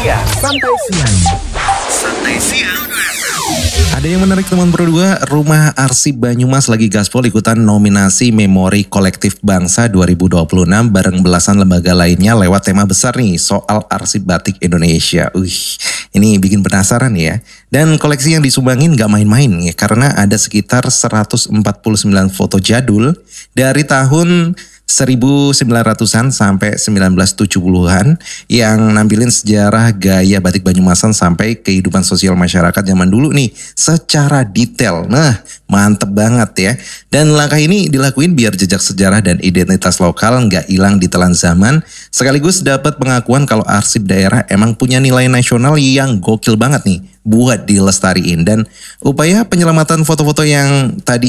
siang. Santai siang. Santai siang. Ada yang menarik teman Pro 2, Rumah Arsip Banyumas lagi gaspol ikutan nominasi Memori Kolektif Bangsa 2026 bareng belasan lembaga lainnya lewat tema besar nih soal arsip batik Indonesia. Ini bikin penasaran ya. Dan koleksi yang disumbangin gak main-main ya karena ada sekitar 149 foto jadul dari tahun 1900-an sampai 1970-an yang nampilin sejarah gaya batik Banyumasan sampai kehidupan sosial masyarakat zaman dulu nih secara detail. Nah, mantep banget ya. Dan langkah ini dilakuin biar jejak sejarah dan identitas lokal nggak hilang ditelan zaman, sekaligus dapat pengakuan kalau arsip daerah emang punya nilai nasional yang gokil banget nih buat dilestariin. Dan upaya penyelamatan foto-foto yang tadi